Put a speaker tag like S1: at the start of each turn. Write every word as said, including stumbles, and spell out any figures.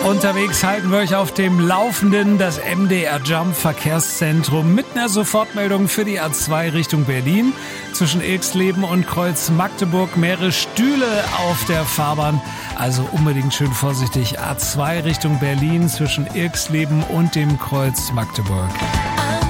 S1: Unterwegs halten wir euch auf dem Laufenden. Das M D R Jump Verkehrszentrum mit einer Sofortmeldung für die A zwei Richtung Berlin. Zwischen Ilksleben und Kreuz Magdeburg mehrere Stühle auf der Fahrbahn. Also unbedingt schön vorsichtig. A zwei Richtung Berlin zwischen Ilksleben und dem Kreuz Magdeburg.